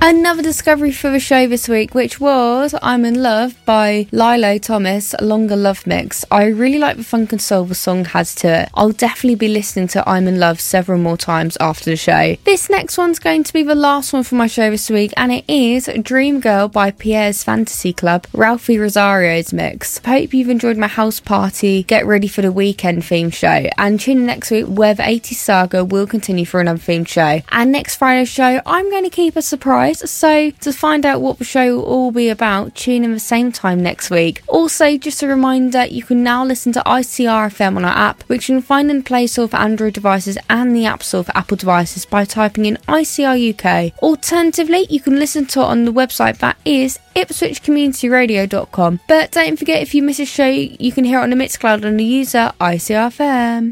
Another discovery for the show this week, which was I'm in Love by Lilo Thomas, Longer Love Mix. I really like the funk and soul the song has to it. I'll definitely be listening to I'm in Love several more times after the show. This next one's going to be the last one for my show this week, and it is Dream Girl by Pierre's Fantasy Club, Ralphie Rosario's mix. I hope you've enjoyed my house party, get ready for the weekend theme show, and tune in next week where the 80s saga will continue for another themed show. And next Friday's show, I'm going to keep a surprise. So to find out what the show will all be about, tune in the same time next week. Also, just a reminder, you can now listen to ICR FM on our app, which you can find in the Play Store for Android devices and the App Store for Apple devices by typing in ICR UK. Alternatively, you can listen to it on the website that is ipswichcommunityradio.com. But don't forget, if you miss a show, you can hear it on the Mixcloud on the user ICR FM.